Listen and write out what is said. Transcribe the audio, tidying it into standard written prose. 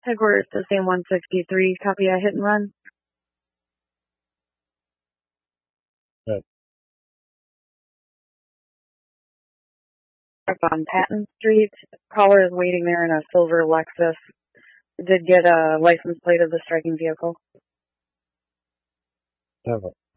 Headquarters to same 163, copy a hit and run. Good. Up on Patton Street. Caller is waiting there in a silver Lexus. Did get a license plate of the striking vehicle. Perfect.